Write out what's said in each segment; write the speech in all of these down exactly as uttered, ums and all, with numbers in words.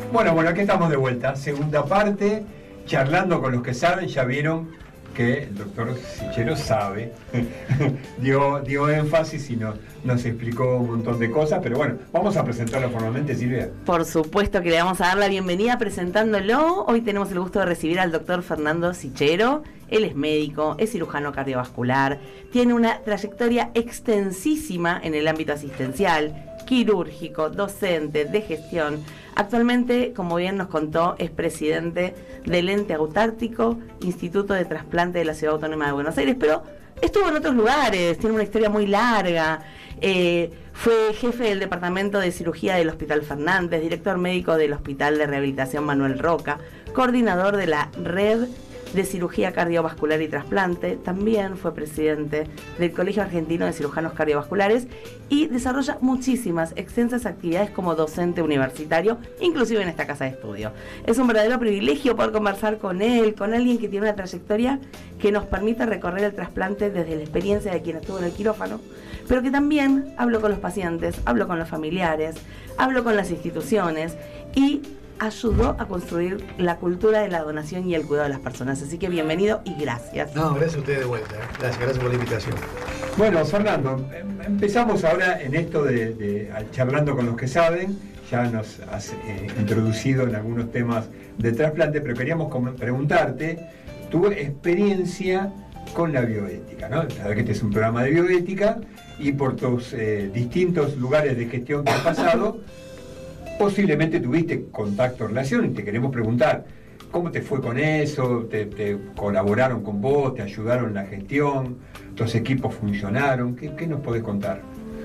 Bueno, bueno, aquí estamos de vuelta. Segunda parte, charlando con los que saben. Ya vieron que el doctor Sichero sabe. dio, dio énfasis y no, nos explicó un montón de cosas. Pero bueno, vamos a presentarlo formalmente, Silvia. Por supuesto que le vamos a dar la bienvenida presentándolo. Hoy tenemos el gusto de recibir al doctor Fernando Sichero. Él es médico, es cirujano cardiovascular, tiene una trayectoria extensísima en el ámbito asistencial, quirúrgico, docente, de gestión. Actualmente, como bien nos contó, es presidente del ente autártico Instituto de Trasplante de la Ciudad Autónoma de Buenos Aires, pero estuvo en otros lugares, tiene una historia muy larga. Eh, fue jefe del Departamento de Cirugía del Hospital Fernández, director médico del Hospital de Rehabilitación Manuel Roca, coordinador de la Red de Cirugía Cardiovascular y Trasplante, también fue presidente del Colegio Argentino de Cirujanos Cardiovasculares y desarrolla muchísimas, extensas actividades como docente universitario, inclusive en esta casa de estudio. Es un verdadero privilegio poder conversar con él, con alguien que tiene una trayectoria que nos permite recorrer el trasplante desde la experiencia de quien estuvo en el quirófano, pero que también hablo con los pacientes, hablo con los familiares, hablo con las instituciones y ayudó a construir la cultura de la donación y el cuidado de las personas. Así que bienvenido y gracias. No, gracias a ustedes de vuelta. Gracias, gracias por la invitación. Bueno, Fernando, empezamos ahora en esto de, de charlando con los que saben. Ya nos has eh, introducido en algunos temas de trasplante, pero queríamos preguntarte tu experiencia con la bioética, ¿no? Sabes que este es un programa de bioética y por tus eh, distintos lugares de gestión que has pasado, posiblemente tuviste contacto, relación, y te queremos preguntar, ¿cómo te fue con eso? ¿Te, te colaboraron con vos? ¿Te ayudaron en la gestión? ¿Tus equipos funcionaron? ¿Qué, qué nos podés contar?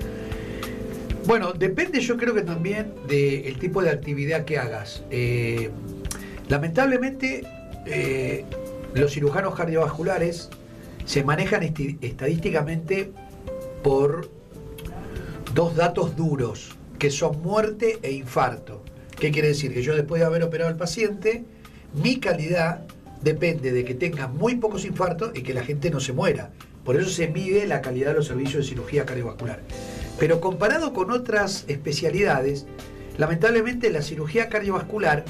Bueno, depende yo creo que también del tipo de actividad que hagas. Eh, lamentablemente, eh, los cirujanos cardiovasculares se manejan esti- estadísticamente por dos datos duros, que son muerte e infarto. ¿Qué quiere decir? Que yo después de haber operado al paciente, mi calidad depende de que tenga muy pocos infartos y que la gente no se muera. Por eso se mide la calidad de los servicios de cirugía cardiovascular. Pero comparado con otras especialidades, lamentablemente la cirugía cardiovascular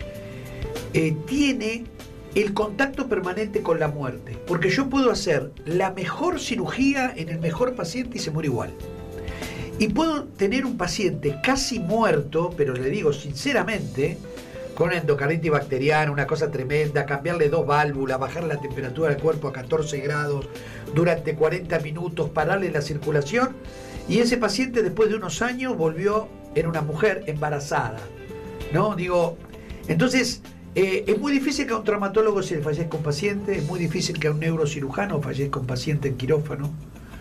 eh, tiene el contacto permanente con la muerte. Porque yo puedo hacer la mejor cirugía en el mejor paciente y se muere igual. Y puedo tener un paciente casi muerto, pero le digo sinceramente, con una endocarditis bacteriana, una cosa tremenda, cambiarle dos válvulas, bajar la temperatura del cuerpo a catorce grados durante cuarenta minutos, pararle la circulación, y ese paciente después de unos años volvió, era una mujer embarazada, ¿no? Digo, entonces, eh, es muy difícil que a un traumatólogo se le fallezca un paciente, es muy difícil que a un neurocirujano fallezca un paciente en quirófano.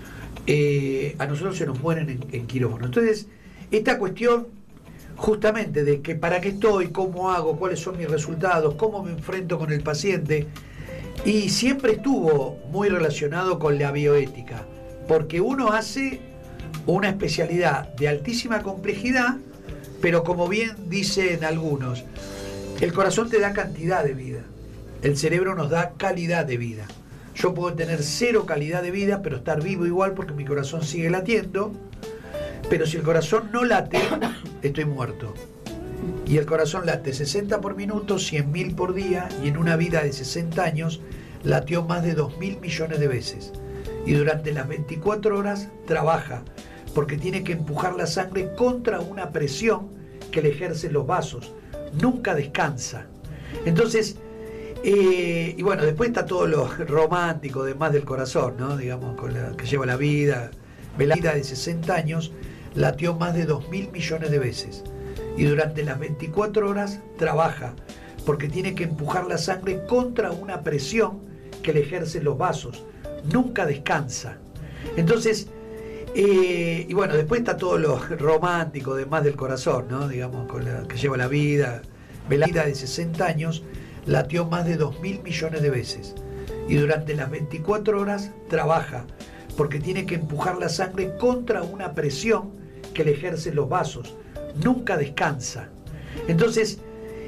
Eh, a nosotros se nos mueren en, en quirófano. Entonces, esta cuestión justamente de que para qué estoy, cómo hago, cuáles son mis resultados, cómo me enfrento con el paciente, y siempre estuvo muy relacionado con la bioética, porque uno hace una especialidad de altísima complejidad, pero como bien dicen algunos, el corazón te da cantidad de vida, el cerebro nos da calidad de vida. Yo puedo tener cero calidad de vida, pero estar vivo igual porque mi corazón sigue latiendo. Pero si el corazón no late, estoy muerto. Y el corazón late sesenta por minuto, cien mil por día, y en una vida de sesenta años latió más de dos mil millones de veces. Y durante las veinticuatro horas trabaja, porque tiene que empujar la sangre contra una presión que le ejercen los vasos. Nunca descansa. Entonces, Eh, y bueno, después está todo lo romántico de más del corazón, ¿no? Digamos, con la que lleva la vida. La vida de sesenta años latió más de dos mil millones de veces. Y durante las veinticuatro horas trabaja, porque tiene que empujar la sangre contra una presión que le ejercen los vasos. Nunca descansa. Entonces, eh, y bueno, después está todo lo romántico de más del corazón, ¿no? Digamos, con la que lleva la vida. La vida de sesenta años latió más de dos mil millones de veces. Y durante las veinticuatro horas trabaja, porque tiene que empujar la sangre contra una presión que le ejercen los vasos. Nunca descansa. Entonces,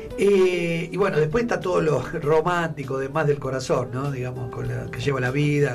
eh, y bueno, después está todo lo romántico de más del corazón, ¿no? Digamos, con la que lleva la vida.